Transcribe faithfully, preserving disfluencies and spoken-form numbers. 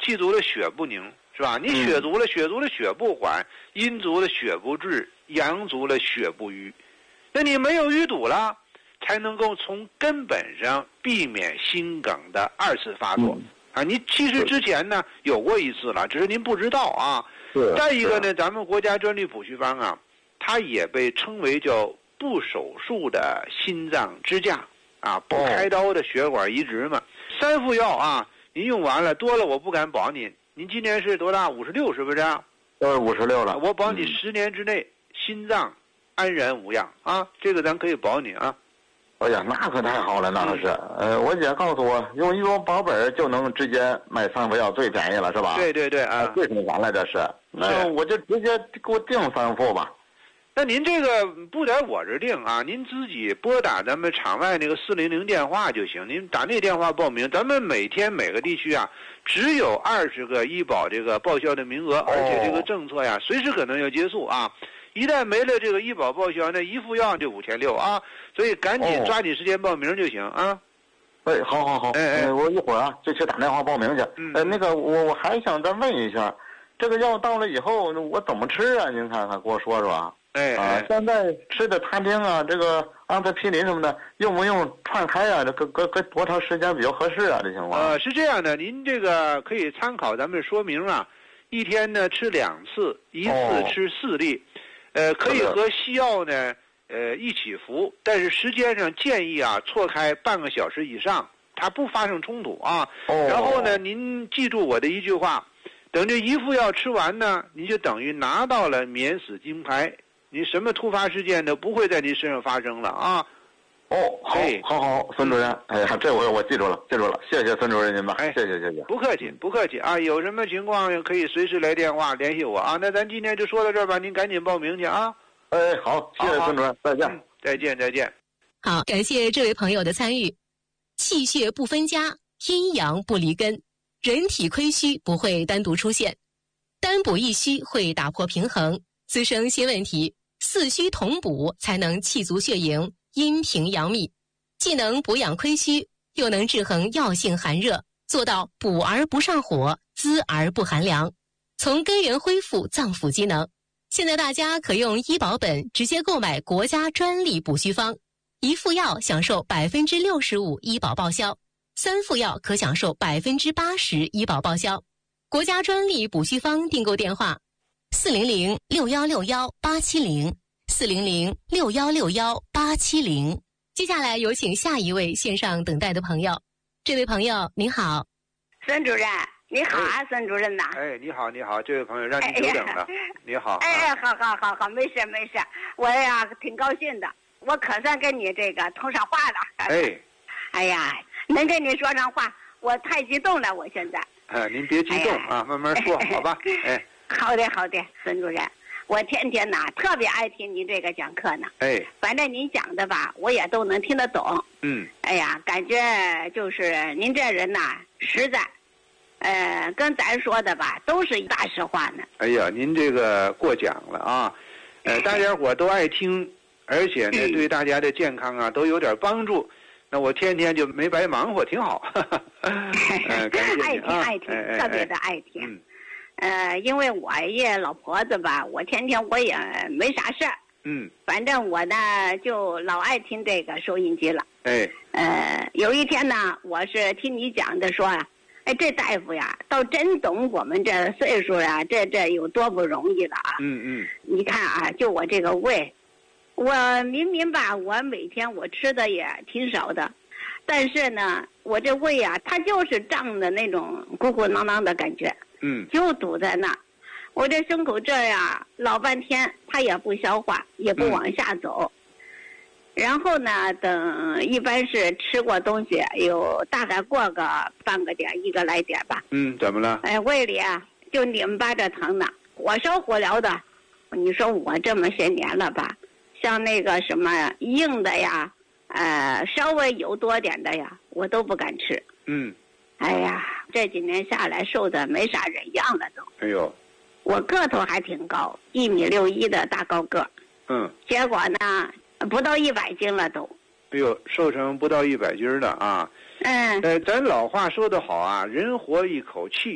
气足了血不宁，是吧？你血足了，血足了血不缓，阴足了血不滞，阳足了血不瘀。那你没有淤堵了，才能够从根本上避免心梗的二次发作。嗯啊，你其实之前呢有过一次了，只是您不知道啊。再一个呢，咱们国家专利补虚方啊，它也被称为叫不手术的心脏支架啊，不开刀的血管移植嘛。三副药啊，您用完了多了我不敢保您。您今年是多大？五十六是不是？ 呃，五十六了。 我保你十年之内、嗯、心脏安然无恙啊，这个咱可以保你啊。 哎呀，那可太好了，那可是。呃，我姐告诉我，用医保保本就能直接买三副药，最便宜了，是吧？ 对对对啊， 最省钱了，这是。那我就直接给我订三副吧。 那您这个不在我这定啊，您自己拨打咱们场外那个四零零电话就行。您打那电话报名，咱们每天每个地区啊，只有二十个医保这个报销的名额，而且这个政策呀，随时可能要结束啊。一旦没了这个医保报销，那一副药就五千六啊，所以赶紧抓紧时间报名就行啊。 哎，好好好，哎哎，我一会儿啊就去打电话报名去。嗯、呃，那个我我还想再问一下，这个药到了以后我怎么吃啊？您看看给我说说啊。 哎啊，现在吃的他汀啊，这个阿司匹林什么的，用不用串开啊？这隔隔隔多长时间比较合适啊？这情况？ 呃，是这样的，您这个可以参考咱们说明啊，一天呢吃两次，一次吃四粒。哦呃，可以和西药呢，呃，一起服，但是时间上建议啊，错开半个小时以上，它不发生冲突啊。 哦。 然后呢，您记住我的一句话，等这一副药吃完呢，您就等于拿到了免死金牌，你什么突发事件都不会在您身上发生了啊。 哦，好，好，好，孙主任，哎呀，这我我记住了，记住了，谢谢孙主任您吧，哎，谢谢，谢谢， 不客气，不客气啊，有什么情况可以随时来电话联系我啊。那咱今天就说到这儿吧，您赶紧报名去啊。 哎，好，谢谢孙主任，再见、 嗯，再见，再见。 好，感谢这位朋友的参与。气血不分家，阴阳不离根，人体亏虚不会单独出现，单补一虚会打破平衡，滋生新问题。四虚同补才能气足血盈，阴平阳秘，既能补养亏虚，又能制衡药性寒热，做到补而不上火，滋而不寒凉，从根源恢复脏腑机能。现在大家可用医保本直接购买国家专利补虚方，一副药享受百分之六十五医保报销，三副药可享受百分之八十医保报销。国家专利补虚方订购电话：四零零六幺六幺八七零，四零零六幺六幺八七零。接下来有请下一位线上等待的朋友。这位朋友您好。 孙主任你好啊，孙主任呐。 哎，你好，你好，这位朋友让您久等了。哎、你好。 哎，好好好好，没事没事，我呀挺高兴的，我可算跟你这个通上话了。 哎， 哎呀，能跟你说上话，我太激动了，我现在。 哎，您别激动啊，哎、慢慢说，好吧？哎， 好的好的，孙主任，我天天呐特别爱听您这个讲课呢。 哎， 反正您讲的吧，我也都能听得懂。 嗯。 哎呀，感觉就是您这人呐实在。呃，跟咱说的吧，都是大实话呢。 哎呀，您这个过奖了啊！呃，大家伙都爱听，而且呢，对大家的健康啊都有点帮助。那我天天就没白忙活，挺好。呃、感谢你啊、 爱听爱听、哎，特别的爱听。嗯、呃，因为我也老婆子吧，我天天我也没啥事儿。 嗯。 反正我呢就老爱听这个收音机了。 哎。 呃，有一天呢，我是听你讲的说啊。哎，这大夫呀，倒真懂我们这岁数呀，这这有多不容易了啊！ 嗯嗯， 你看啊，就我这个胃，我明明吧，我每天我吃的也挺少的，但是呢，我这胃呀，它就是胀的那种鼓鼓囊囊的感觉， 嗯， 就堵在那。我这胸口这儿呀，老半天它也不消化，也不往下走。嗯，然后呢，等一般是吃过东西，有大概过个半个点一个来点吧。 嗯，怎么了？ 哎，胃里啊就拧巴着疼呢。火烧火燎的，你说我这么些年了吧，像那个什么硬的呀，呃，稍微油多点的呀，我都不敢吃。 嗯。 哎呀，这几年下来瘦的没啥人样了都。 哎呦。 我个头还挺高，一米六一的大高个。 嗯。 结果呢？不到一百斤了都， 哎呦，瘦成不到一百斤的啊！ 嗯， 呃，咱老话说得好啊，人活一口气。